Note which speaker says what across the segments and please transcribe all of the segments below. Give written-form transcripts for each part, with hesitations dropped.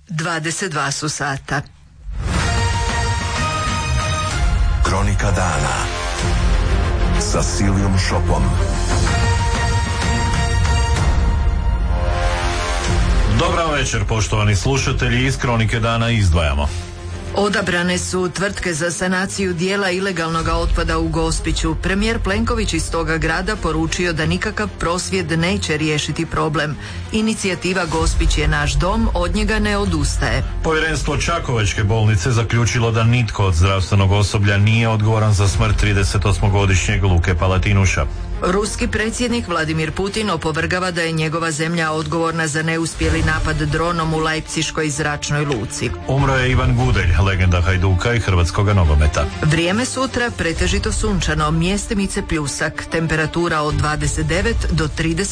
Speaker 1: 22 su sata.
Speaker 2: Kronika dana sa Silijom Šopom.
Speaker 3: Dobar večer, poštovani slušatelji, iz Kronike dana izdvajamo.
Speaker 1: Odabrane su tvrtke za sanaciju dijela ilegalnog otpada u Gospiću. Premijer Plenković iz toga grada poručio da nikakav prosvjed neće riješiti problem. Inicijativa Gospić je naš dom, od njega ne odustaje.
Speaker 3: Povjerenstvo Čakovečke bolnice zaključilo da nitko od zdravstvenog osoblja nije odgovoran za smrt 38-godišnjeg Luke Palatinuša.
Speaker 1: Ruski predsjednik Vladimir Putin opovrgava da je njegova zemlja odgovorna za neuspjeli napad dronom u Leipziškoj zračnoj luci.
Speaker 3: Umro je Ivan Gudelj, legenda Hajduka i hrvatskoga nogometa.
Speaker 1: Vrijeme sutra pretežito sunčano, mjestimice pljusak, temperatura od 29 do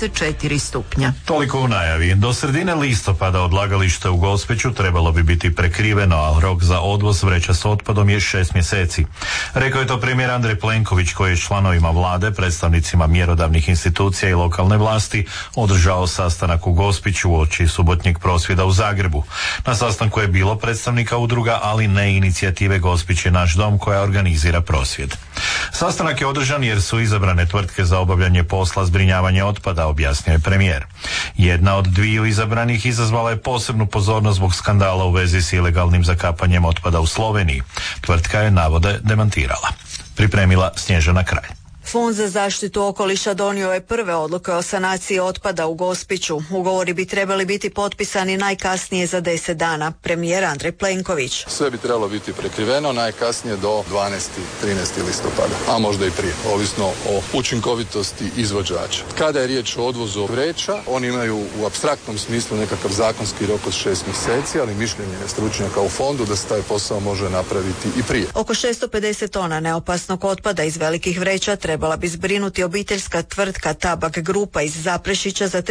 Speaker 1: 34 stupnja.
Speaker 3: Toliko u najavi. Do sredine listopada odlagalište u Gospiću trebalo bi biti prekriveno, a rok za odvoz vreća s otpadom je 6 mjeseci. Rekao je to premijer Andrej Plenković, koji je članovima vlade, predstavnicima mjerodavnih institucija i lokalne vlasti održao sastanak u Gospiću uoči subotnjeg prosvjeda u Zagrebu. Na sastanku je bilo predstavnika udruga, ali ne inicijative Gospić je naš dom koja organizira prosvjed. Sastanak je održan jer su izabrane tvrtke za obavljanje posla zbrinjavanja otpada, objasnio je premijer. Jedna od dviju izabranih izazvala je posebnu pozornost zbog skandala u vezi s ilegalnim zakapanjem otpada u Sloveniji. Tvrtka je navode demantirala. Pripremila Snježana Kralj.
Speaker 4: Fond za zaštitu okoliša donio je prve odluke o sanaciji otpada u Gospiću. Ugovori bi trebali biti potpisani najkasnije za 10 dana. Premijer Andrej Plenković.
Speaker 5: Sve bi trebalo biti prekriveno najkasnije do 12. 13. listopada, a možda i prije, ovisno o učinkovitosti izvođača. Kada je riječ o odvozu vreća, oni imaju u apstraktnom smislu nekakav zakonski rok od 6 mjeseci, ali mišljenje je stručnjaka u fondu da se taj posao može napraviti i prije.
Speaker 4: Oko 650 tona neopasnog otpada iz velikih vreća trebala bi zbrinuti obiteljska tvrtka Tabak Grupa iz Zaprešića za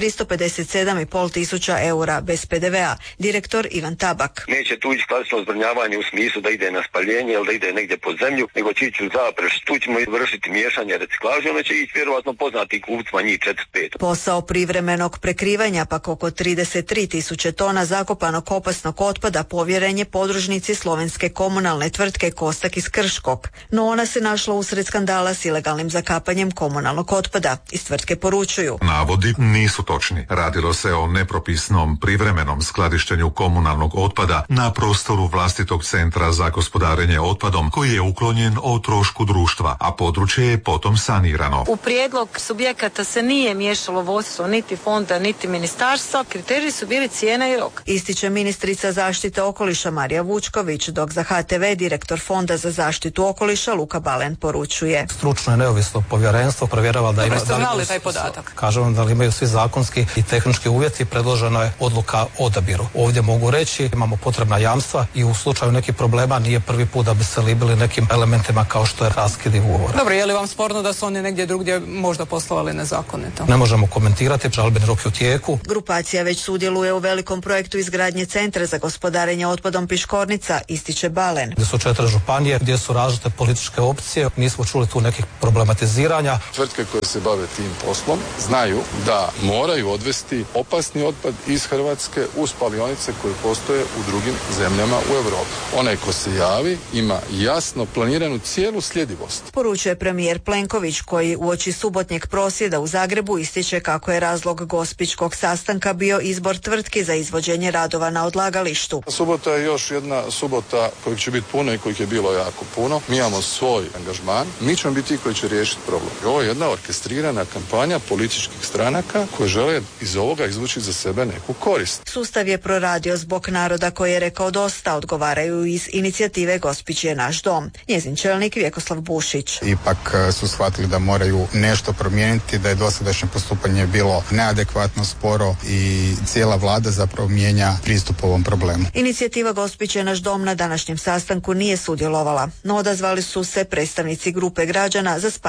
Speaker 4: 357,5 tisuća eura bez PDV-a. Direktor Ivan Tabak.
Speaker 6: Neće tu ići klasično zbrinjavanje u smislu da ide na spaljenje ili da ide negdje pod zemlju, nego će ići u Zaprešić. Tu ćemo vršiti miješanje reciklaže, ono će ići vjerovatno poznati kupcima njih 4-5.
Speaker 4: Posao privremenog prekrivanja pak oko 33 tisuće tona zakopanog opasnog otpada povjeren je podružnici slovenske komunalne tvrtke Kostak iz Krškog. No ona se našla usred skandala s ilegalnim zakapanjem komunalnog otpada. Iz tvrtke poručuju.
Speaker 7: Navodi nisu točni. Radilo se o nepropisnom privremenom skladištenju komunalnog otpada na prostoru vlastitog centra za gospodarenje otpadom koji je uklonjen o trošku društva, a područje je potom sanirano.
Speaker 8: U prijedlog subjekata se nije miješalo vodstvo niti fonda niti ministarstva. Kriteriji su bili cijena i rok.
Speaker 4: Ističe ministrica zaštite okoliša Marija Vučković, dok za HTV direktor Fonda za zaštitu okoliša Luka Balen poručuje.
Speaker 9: Stručno neovisno povjerenstvo provjerava da
Speaker 8: imaju taj podatak.
Speaker 9: Kažem da li imaju svi zakonski i tehnički uvjeti, predložena je odluka o odabiru. Ovdje mogu reći imamo potrebna jamstva i u slučaju nekih problema nije prvi put da bi se libili nekim elementima kao što je raskid ugovora.
Speaker 8: Dobro, je li vam sporno da su oni negdje drugdje možda poslovali nezakonito?
Speaker 9: Ne možemo komentirati, žalbeni rok je u tijeku.
Speaker 4: Grupacija već sudjeluje u velikom projektu izgradnje centra za gospodarenje otpadom Piškornica, ističe Balen.
Speaker 9: Gdje su 4 županije, gdje su različite političke opcije, nismo čuli tu nekih problematiziranja.
Speaker 5: Tvrtke koje se bave tim poslom znaju da moraju odvesti opasni otpad iz Hrvatske u spalionice koje postoje u drugim zemljama u Europi. Onaj ko se javi ima jasno planiranu cijelu sljedivost.
Speaker 4: Poručuje premijer Plenković, koji uoči subotnjeg prosvjeda u Zagrebu ističe kako je razlog gospićkog sastanka bio izbor tvrtki za izvođenje radova na odlagalištu.
Speaker 5: Subota je još jedna subota kojih će biti puno i kojih je bilo jako puno. Mi imamo svoj angažman. Mi ćemo biti ti koji će riješiti problem. Ovo je jedna orkestrirana kampanja političkih stranaka koje žele iz ovoga izvući za sebe neku korist.
Speaker 4: Sustav je proradio zbog naroda koji je rekao dosta, odgovaraju iz inicijative Gospić je naš dom. Njezin čelnik Vjekoslav Bušić.
Speaker 10: Ipak su shvatili da moraju nešto promijeniti, da je dosadašnje postupanje bilo neadekvatno, sporo i cijela vlada zapravo mijenja pristup ovom problemu.
Speaker 4: Inicijativa Gospić je naš dom na današnjem sastanku nije sudjelovala, no odazvali su se predstavnici grupe građana za spajanje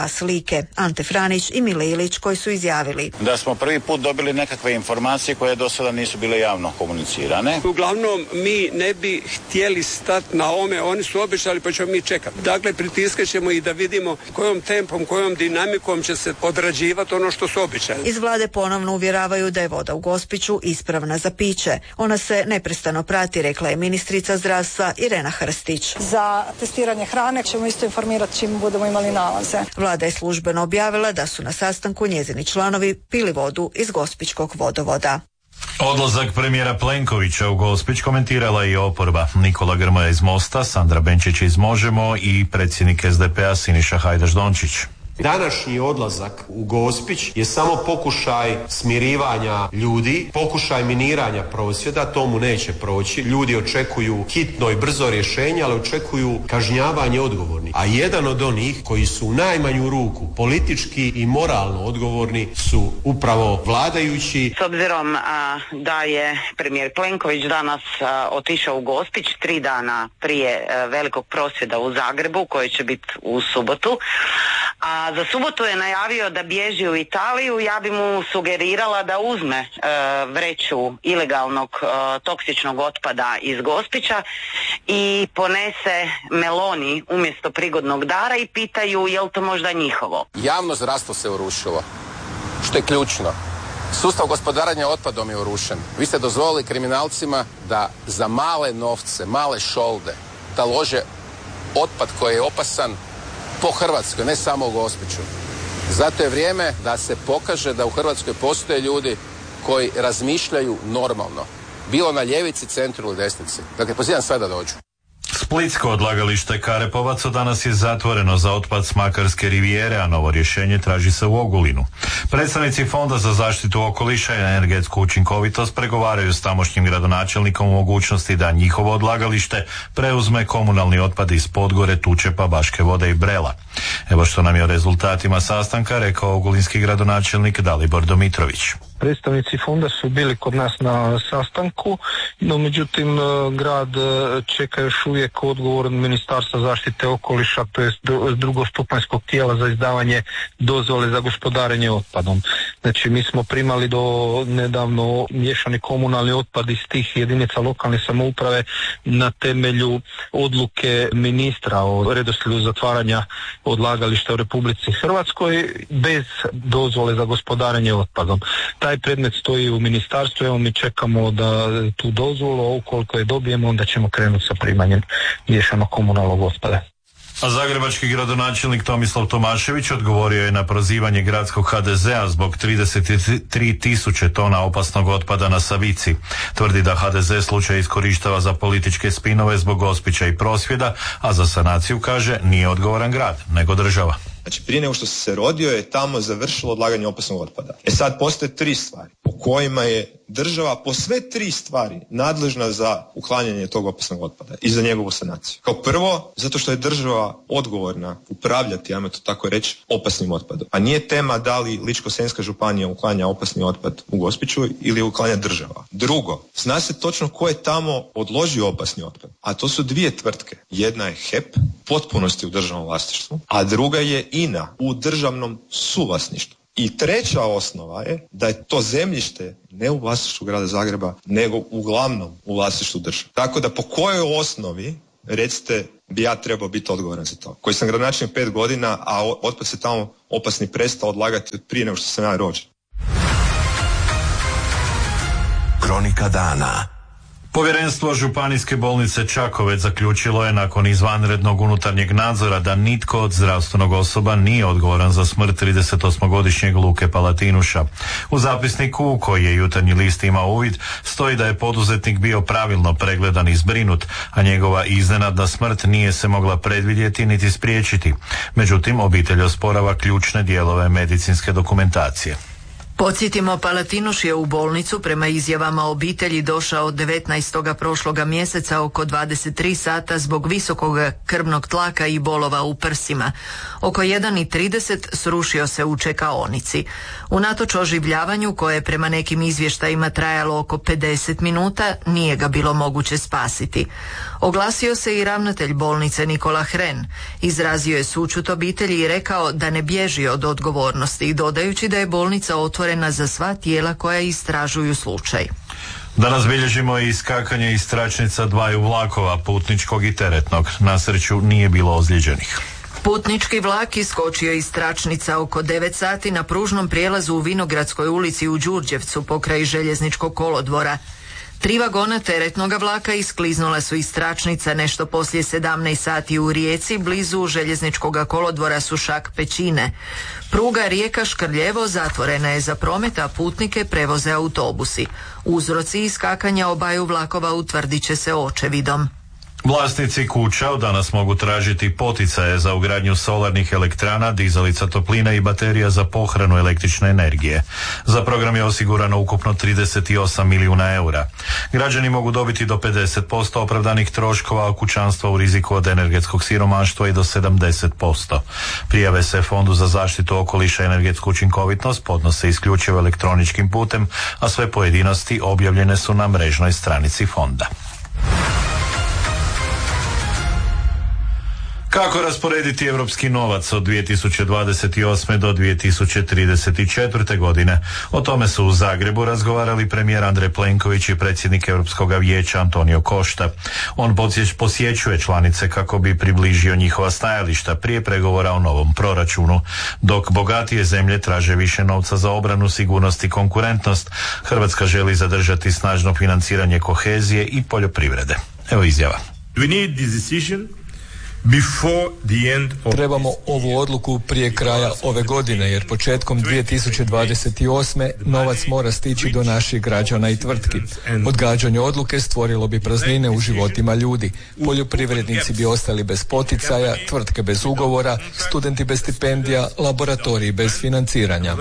Speaker 4: Spas Like, Ante Franić i Mile Ilić koji su izjavili
Speaker 11: da smo prvi put dobili nekakve informacije koje do sada nisu bile javno komunicirane.
Speaker 12: Uglavnom mi ne bi htjeli stati na ome, oni su obećali pa ćemo mi čekati. Dakle, pritiskat ćemo i da vidimo kojom tempom, kojom dinamikom će se odrađivati ono što su obećali.
Speaker 4: Iz vlade ponovno uvjeravaju da je voda u Gospiću ispravna za piće. Ona se neprestano prati, rekla je ministrica zdravstva Irena Hrstić.
Speaker 13: Za testiranje hrane ćemo isto informirati čim budemo imali nalaze.
Speaker 4: Vlada je službeno objavila da su na sastanku njezini članovi pili vodu iz gospićkog vodovoda.
Speaker 3: Odlazak premijera Plenkovića u Gospić komentirala i oporba. Nikola Grmoja iz Mosta, Sandra Benčić iz Možemo i predsjednik SDP-a Siniša Hajdaš-Dončić.
Speaker 14: Današnji odlazak u Gospić je samo pokušaj smirivanja ljudi, pokušaj miniranja prosvjeda, to mu neće proći. Ljudi očekuju hitno i brzo rješenje, ali očekuju kažnjavanje odgovornih. A jedan od onih koji su u najmanju ruku politički i moralno odgovorni su upravo vladajući.
Speaker 15: S obzirom da je premijer Plenković danas otišao u Gospić 3 dana prije velikog prosvjeda u Zagrebu, koji će biti u subotu, a za subotu je najavio da bježi u Italiju, ja bi mu sugerirala da uzme vreću ilegalnog toksičnog otpada iz Gospića i ponese Meloni umjesto prigodnog dara i pitaju je li to možda njihovo.
Speaker 16: Javno zdravstvo se urušilo, što je ključno. Sustav gospodarenja otpadom je urušen. Vi ste dozvolili kriminalcima da za male novce, male šolde, da lože otpad koji je opasan po Hrvatskoj, ne samo u Gospiću. Zato je vrijeme da se pokaže da u Hrvatskoj postoje ljudi koji razmišljaju normalno. Bilo na ljevici, centru ili desnici. Dakle, pozivam sve da dođu.
Speaker 3: Splitsko odlagalište Karepovac danas je zatvoreno za otpad s Makarske rivijere, a novo rješenje traži se u Ogulinu. Predstavnici Fonda za zaštitu okoliša i energetsku učinkovitost pregovaraju s tamošnjim gradonačelnikom o mogućnosti da njihovo odlagalište preuzme komunalni otpad iz Podgore, Tučepa, Baške Vode i Brela. Evo što nam je o rezultatima sastanka rekao ogulinski gradonačelnik Dalibor Domitrović.
Speaker 17: Predstavnici fonda su bili kod nas na sastanku, no međutim grad čeka još uvijek odgovor od Ministarstva zaštite okoliša, to jest drugostupanjskog tijela za izdavanje dozvole za gospodarenje otpadom. Znači mi smo primali do nedavno miješani komunalni otpad iz tih jedinica lokalne samouprave na temelju odluke ministra o redoslijedu zatvaranja odlagališta u Republici Hrvatskoj bez dozvole za gospodarenje otpadom. Taj predmet stoji u ministarstvu, evo mi čekamo da tu dozvolu, a ukoliko je dobijemo onda ćemo krenuti sa primanjem miješanog komunalnog otpada.
Speaker 3: A zagrebački gradonačelnik Tomislav Tomašević odgovorio je na prozivanje gradskog HDZ-a zbog 33.000 tona opasnog otpada na Savici. Tvrdi da HDZ slučaj iskorištava za političke spinove zbog Gospića i prosvjeda, a za sanaciju, kaže, nije odgovoran grad, nego država.
Speaker 18: Znači prije nego što se rodio je tamo završilo odlaganje opasnog otpada. Sad postoje 3 stvari po kojima je država po sve 3 stvari nadležna za uklanjanje tog opasnog otpada i za njegovu sanaciju. Kao prvo, zato što je država odgovorna upravljati, ajmo to tako reći, opasnim otpadom. A nije tema da li Ličko-senjska županija uklanja opasni otpad u Gospiću ili uklanja država. Drugo, zna se točno ko je tamo odložio opasni otpad. A to su 2 tvrtke. Jedna je HEP, potpunosti u državnom vlasništvu, a druga je INA u državnom suvlasništvu. I treća osnova je da je to zemljište ne u vlasništvu grada Zagreba, nego uglavnom u vlasništvu države. Tako da po kojoj osnovi, recite, bi ja trebao biti odgovoran za to? Koji sam gradonačelnik 5 godina, a otpad se tamo opasni prestao odlagati prije nego što sam ja rođen.
Speaker 2: Kronika dana.
Speaker 3: Povjerenstvo Županijske bolnice Čakovec zaključilo je nakon izvanrednog unutarnjeg nadzora da nitko od zdravstvenog osoba nije odgovoran za smrt 38-godišnjeg Luke Palatinuša. U zapisniku u koji je Jutarnji list imao uvid stoji da je poduzetnik bio pravilno pregledan i zbrinut, a njegova iznenadna smrt nije se mogla predvidjeti niti spriječiti. Međutim, obitelj osporava ključne dijelove medicinske dokumentacije.
Speaker 1: Podsjetimo, Palatinuš je u bolnicu prema izjavama obitelji došao 19. prošloga mjeseca oko 23 sata zbog visokog krvnog tlaka i bolova u prsima. Oko 1:30 srušio se u čekaonici. Unatoč oživljavanju, koje je prema nekim izvještajima trajalo oko 50 minuta, nije ga bilo moguće spasiti. Oglasio se i ravnatelj bolnice Nikola Hren. Izrazio je sućut obitelji i rekao da ne bježi od odgovornosti, dodajući da je bolnica otvorena za sva tijela koja istražuju slučaj.
Speaker 3: Danas bilježimo i iskakanje iz tračnica dvaju vlakova, putničkog i teretnog. Na sreću nije bilo ozlijeđenih.
Speaker 1: Putnički vlak iskočio iz tračnica oko 9 sati na pružnom prijelazu u Vinogradskoj ulici u Đurđevcu pokraj željezničkog kolodvora. 3 vagona teretnoga vlaka iskliznula su iz tračnica nešto poslije 17 sati u Rijeci, blizu željezničkog kolodvora Sušak Pećine. Pruga Rijeka-Škrljevo zatvorena je za promet, a putnike prevoze autobusi. Uzroci iskakanja obaju vlakova utvrdit će se očevidom.
Speaker 3: Vlasnici kuća od danas mogu tražiti poticaje za ugradnju solarnih elektrana, dizalica toplina i baterija za pohranu električne energije. Za program je osigurano ukupno 38 milijuna eura. Građani mogu dobiti do 50% opravdanih troškova, a kućanstva u riziku od energetskog siromaštva i do 70%. Prijave se Fondu za zaštitu okoliša i energetsku učinkovitnost podnose isključivo elektroničkim putem, a sve pojedinosti objavljene su na mrežnoj stranici fonda. Kako rasporediti europski novac od 2028. do 2034. godine? O tome su u Zagrebu razgovarali premijer Andrej Plenković i predsjednik Europskog vijeća Antonio Costa. On posjećuje članice kako bi približio njihova stajališta prije pregovora o novom proračunu. Dok bogatije zemlje traže više novca za obranu, sigurnost i konkurentnost, Hrvatska želi zadržati snažno financiranje kohezije i poljoprivrede. Evo izjava.
Speaker 19: We need this decision.
Speaker 20: Trebamo ovu odluku prije kraja ove godine, jer početkom 2028. novac mora stići do naših građana i tvrtki. Odgađanje odluke stvorilo bi praznine u životima ljudi. Poljoprivrednici bi ostali bez poticaja, tvrtke bez ugovora, studenti bez stipendija, laboratoriji bez financiranja.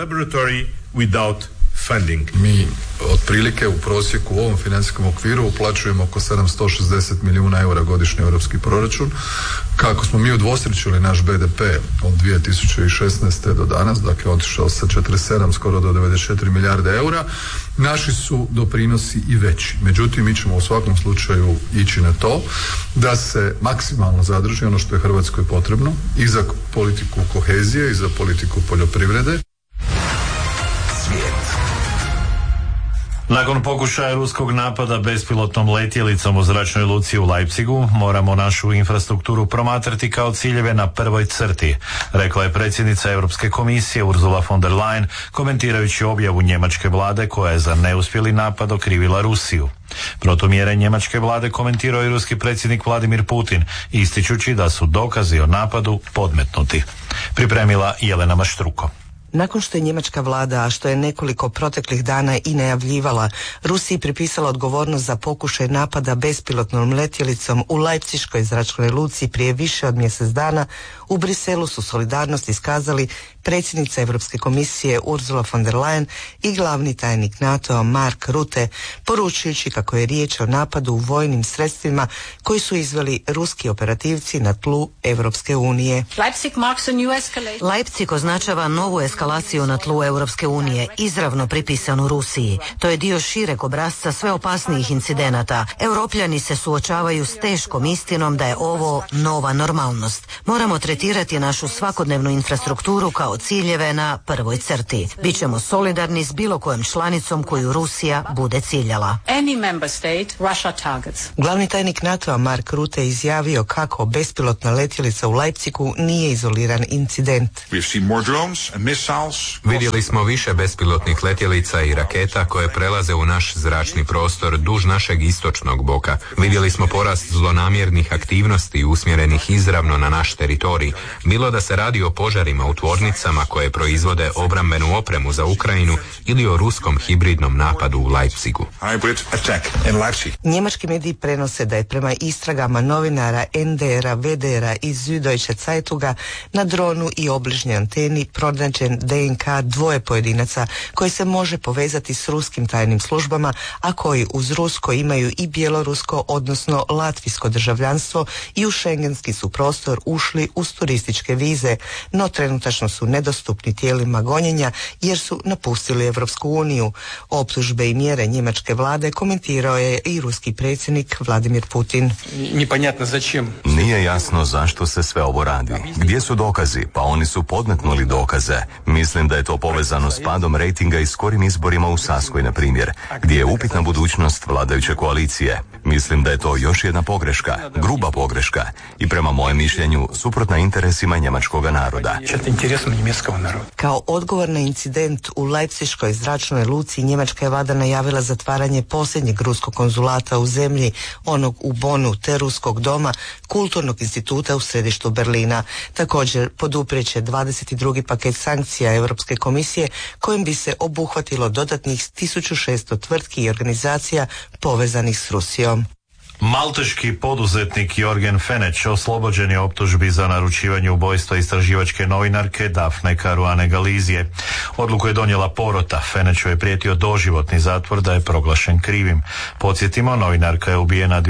Speaker 21: Mi otprilike u prosjeku u ovom financijskom okviru uplaćujemo oko 760 milijuna eura godišnji europski proračun. Kako smo mi udvostručili naš BDP od 2016. do danas, dakle otišao sa 47 skoro do 94 milijarde eura, naši su doprinosi i veći. Međutim, mi ćemo u svakom slučaju ići na to da se maksimalno zadrži ono što je Hrvatskoj potrebno i za politiku kohezije i za politiku poljoprivrede.
Speaker 3: Nakon pokušaja ruskog napada bespilotnom letjelicom u zračnoj luci u Leipzigu, moramo našu infrastrukturu promatrati kao ciljeve na prvoj crti, rekla je predsjednica Europske komisije Ursula von der Leyen, komentirajući objavu njemačke vlade koja je za neuspjeli napad okrivila Rusiju. Protumjere njemačke vlade komentirao i ruski predsjednik Vladimir Putin, ističući da su dokazi o napadu podmetnuti. Pripremila Jelena Maštruko.
Speaker 22: Nakon što je njemačka vlada, a što je nekoliko proteklih dana i najavljivala, Rusiji pripisala odgovornost za pokušaj napada bespilotnom letjelicom u Leipziškoj zračnoj luci prije više od mjesec dana, u Briselu su solidarnost iskazali predsjednica Europske komisije Ursula von der Leyen i glavni tajnik NATO-a Mark Rutte, poručujući kako je riječ o napadu vojnim sredstvima koji su izveli ruski operativci na tlu Europske unije.
Speaker 23: Leipzig označava novu eskalaciju na tlu Europske unije, izravno pripisanu Rusiji. To je dio šireg obrasca sve opasnijih incidenata. Europljani se suočavaju s teškom istinom da je ovo nova normalnost. Moramo tretirati našu svakodnevnu infrastrukturu kao ciljeve na prvoj crti. Bićemo solidarni s bilo kojom članicom koju Rusija bude ciljala.
Speaker 22: Glavni tajnik NATO-a Mark Rutte izjavio kako bespilotna letjelica u Leipzigu nije izoliran incident.
Speaker 24: Vidjeli smo više bespilotnih letjelica i raketa koje prelaze u naš zračni prostor duž našeg istočnog boka. Vidjeli smo porast zlonamjernih aktivnosti usmjerenih izravno na naš teritorij, bilo da se radi o požarima u tvornicama koje proizvode obrambenu opremu za Ukrajinu ili o ruskom hibridnom napadu u Leipzigu.
Speaker 22: Njemački mediji prenose da je prema istragama novinara NDR-a, VDR-a i Süddeutsche Zeitunga na dronu i obližnjoj anteni pronađen DNK dvoje pojedinaca koje se može povezati s ruskim tajnim službama, a koji uz rusko imaju i bjelorusko, odnosno latvijsko državljanstvo i u šengenski su prostor ušli uz turističke vize, no trenutačno su nedostupni tijelima gonjenja jer su napustili Europsku uniju. Optužbe i mjere njemačke vlade komentirao je i ruski predsjednik Vladimir Putin.
Speaker 6: Nije jasno zašto se sve ovo radi. Gdje su dokazi? Pa oni su podmetnuli dokaze. Mislim da je to povezano s padom rejtinga i skorim izborima u Saskoj, na primjer, gdje je upitna budućnost vladajuće koalicije. Mislim da je to još jedna pogreška, gruba pogreška i prema mojem mišljenju suprotna interesima njemačkog naroda.
Speaker 22: Kao odgovor na incident u Leipziškoj zračnoj luci njemačka je vlada najavila zatvaranje posljednjeg ruskog konzulata u zemlji, onog u Bonu, te ruskog doma, kulturnog instituta u središtu Berlina. Također poduprijeće 22. paket sankcija Europske komisije kojim bi se obuhvatilo dodatnih 1600 tvrtki i organizacija povezanih s Rusijom.
Speaker 3: Malteški poduzetnik Jorgen Fenech oslobođen je optužbi za naručivanje ubojstva istraživačke novinarke Dafne Caruane Galizije. Odluku je donijela porota. Fenechu je prijetio doživotni zatvor da je proglašen krivim. Podsjetimo, novinarka je ubijena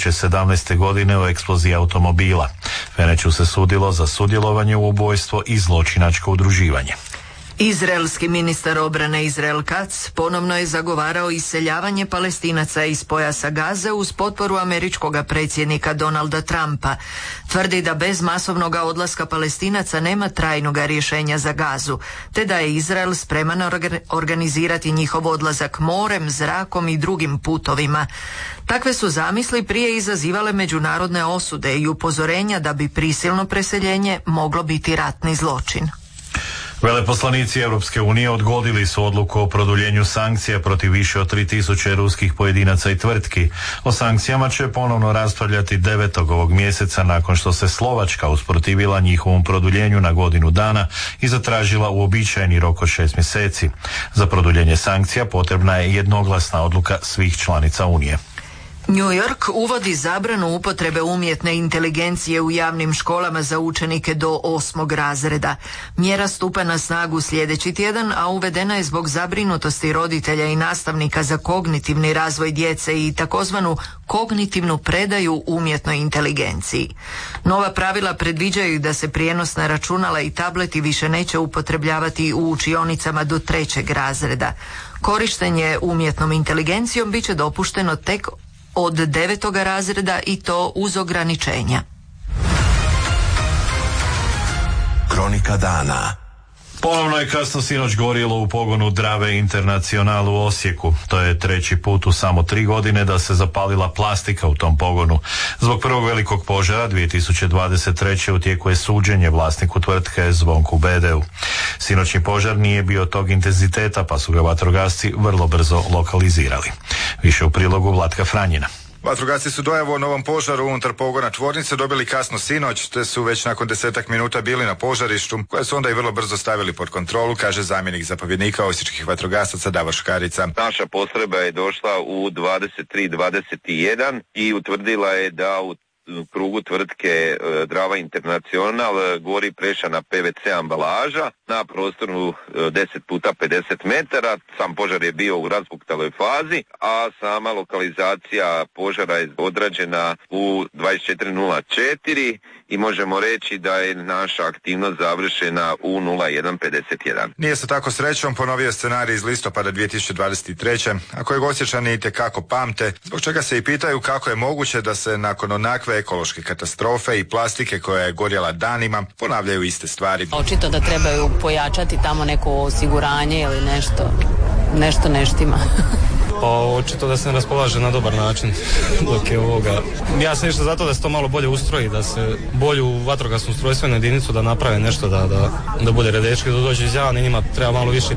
Speaker 3: 2017. godine u eksploziji automobila. Fenechu se sudilo za sudjelovanje u ubojstvo i zločinačko udruživanje.
Speaker 1: Izraelski ministar obrane Izrael Katz ponovno je zagovarao iseljavanje Palestinaca iz pojasa Gaze uz potporu američkog predsjednika Donalda Trumpa. Tvrdi da bez masovnog odlaska Palestinaca nema trajnog rješenja za Gazu, te da je Izrael spreman organizirati njihov odlazak morem, zrakom i drugim putovima. Takve su zamisli prije izazivale međunarodne osude i upozorenja da bi prisilno preseljenje moglo biti ratni zločin.
Speaker 3: Veleposlanici Europske unije odgodili su odluku o produljenju sankcija protiv više od 3000 ruskih pojedinaca i tvrtki. O sankcijama će ponovno raspravljati 9. ovog mjeseca nakon što se Slovačka usprotivila njihovom produljenju na godinu dana i zatražila uobičajeni rok od 6 mjeseci. Za produljenje sankcija potrebna je jednoglasna odluka svih članica Unije.
Speaker 1: New York uvodi zabranu upotrebe umjetne inteligencije u javnim školama za učenike do 8. razreda. Mjera stupa na snagu sljedeći tjedan, a uvedena je zbog zabrinutosti roditelja i nastavnika za kognitivni razvoj djece i takozvanu kognitivnu predaju umjetnoj inteligenciji. Nova pravila predviđaju da se prijenosna računala i tableti više neće upotrebljavati u učionicama do 3. razreda. Korištenje umjetnom inteligencijom bit će dopušteno tek od 9. razreda i to uz ograničenja.
Speaker 2: Kronika dana.
Speaker 3: Ponovno je kasno sinoć gorjelo u pogonu Drave International u Osijeku. To je treći put u samo 3 godine da se zapalila plastika u tom pogonu. Zbog prvog velikog požara 2023. u tijeku je suđenje vlasniku tvrtke Zvonku Bedeu. Sinoćni požar nije bio tog intenziteta pa su ga vatrogasci vrlo brzo lokalizirali. Više u prilogu Vlatka Franjina.
Speaker 7: Vatrogasci su dojavu o novom požaru unutar pogona tvornice dobili kasno sinoć, te su već nakon 10 minuta bili na požarištu, koje su onda i vrlo brzo stavili pod kontrolu, kaže zamjenik zapovjednika osječkih vatrogasaca Davor Škarica.
Speaker 8: Naša postrojba je došla u 23:21 i utvrdila je da u krugu tvrtke Drava International gori prešana PVC ambalaža na prostoru 10x50 metara. Sam požar je bio u razbuktaloj fazi, a sama lokalizacija požara je odrađena u 24:04 i možemo reći da je naša aktivnost završena u 01:51.
Speaker 7: Nije se tako srećom ponovio scenarij iz listopada 2023. a kojeg Osječani itekako pamte, zbog čega se i pitaju kako je moguće da se nakon onakve ekološke katastrofe i plastike koja je gorjela danima ponavljaju iste stvari.
Speaker 9: Očito da trebaju pojačati tamo neko osiguranje ili nešto neštima.
Speaker 25: Pa očito da se ne raspolaže na dobar način dok je ovoga. Ja sam išao zato da se to malo bolje ustroji, da se bolju vatrogasnu ustrojstvenu jedinicu da naprave nešto da bude redečki, da dođe iz javne, njima treba malo više